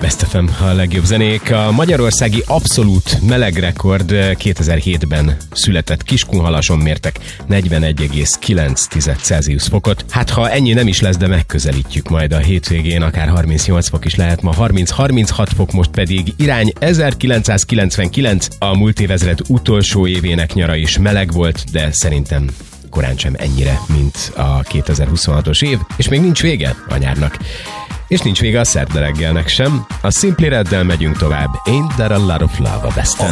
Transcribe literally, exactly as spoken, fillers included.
Best ef em, a legjobb zenék. A magyarországi abszolút melegrekord kétezer-hétben született. Kiskunhalason mértek negyvenegy egész kilenc Celsius fokot. Hát ha ennyi nem is lesz, de megközelítjük majd a hétvégén, akár harmincnyolc fok is lehet, ma harminc-harminchat fok, most pedig irány ezerkilencszázkilencvenkilenc. A múlt évezred utolsó évének nyara is meleg volt, de szerintem korán sem ennyire, mint a kétezer-huszonhatos év, és még nincs vége a nyárnak. És nincs vége a szerda reggelnek sem. A Simply Reddel megyünk tovább. Ain't There a Lot of Love a Besten.